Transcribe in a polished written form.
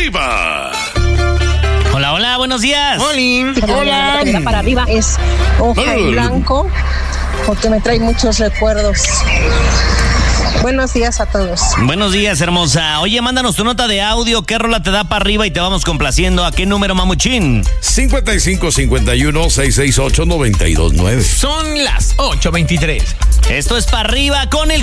arriba. Hola, hola, buenos días. Hola. La para arriba es hoja en blanco, porque me trae muchos recuerdos. Buenos días a todos. Buenos días, hermosa. Oye, mándanos tu nota de audio. ¿Qué rola te da para arriba y te vamos complaciendo? ¿A qué número, mamuchín? 5551-668-929. Son las 8:23. Esto es para arriba con el